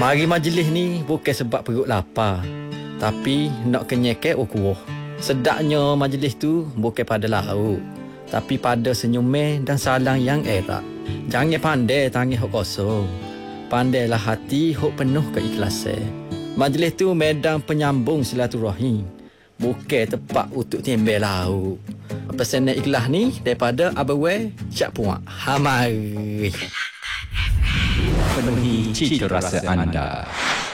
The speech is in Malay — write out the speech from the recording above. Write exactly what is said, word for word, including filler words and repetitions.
Mari majlis ni bukan sebab perut lapar, tapi nak kenyekek ukuh. Sedaknya majlis tu bukan pada lauk, tapi pada senyuman dan salang yang erat. Jangan pandai tangan hok kosong, pandailah hati hok penuh keikhlasan. Majlis tu medan penyambung silaturahim, bukan tempat untuk timbel lauk. Pesanan ikhlas ni daripada Abawai Cak Puak. Ha mari. Penuhi cita rasa anda.